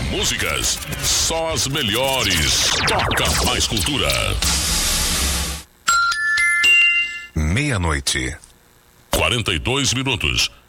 músicas, só as melhores. Toca mais cultura. Meia-noite. 42 minutos.